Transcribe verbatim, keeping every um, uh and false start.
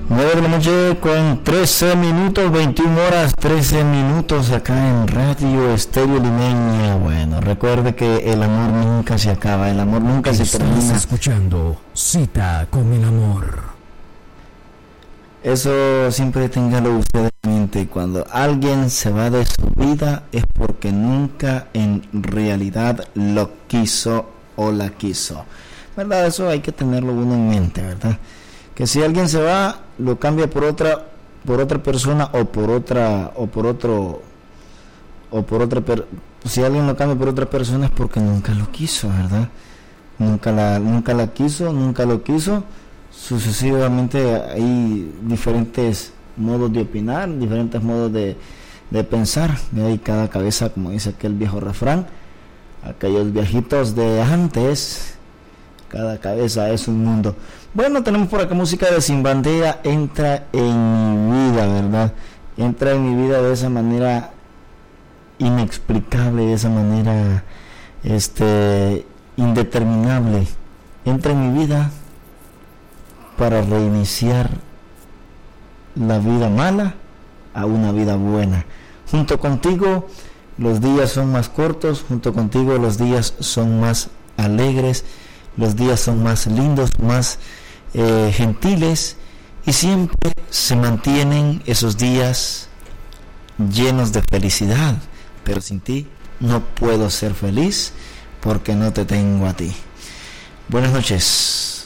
nueve de la noche con trece minutos, veintiuna horas, trece minutos acá en Radio Estéreo Limeña. Bueno, recuerde que el amor nunca se acaba, el amor nunca se termina. Estás escuchando Cita con el Amor. Eso siempre téngalo usted en mente. Cuando alguien se va de su vida es porque nunca en realidad lo quiso o la quiso, ¿verdad? Eso hay que tenerlo uno en mente, ¿verdad? Que si alguien se va, lo cambia por otra por otra persona o por otra o por otro o por otra per, si alguien lo cambia por otra persona es porque nunca lo quiso, ¿verdad? Nunca la nunca la quiso, nunca lo quiso. Sucesivamente hay diferentes modos de opinar, diferentes modos de, de pensar, y cada cabeza, como dice aquel viejo refrán, aquellos viejitos de antes, cada cabeza es un mundo. Bueno, tenemos por acá música de Sin Bandera, entra en mi vida, ¿verdad? Entra en mi vida de esa manera inexplicable, de esa manera este indeterminable. Entra en mi vida para reiniciar la vida mala a una vida buena. Junto contigo los días son más cortos, junto contigo los días son más alegres, los días son más lindos, más eh, gentiles, y siempre se mantienen esos días llenos de felicidad. Pero sin ti no puedo ser feliz porque no te tengo a ti. Buenas noches.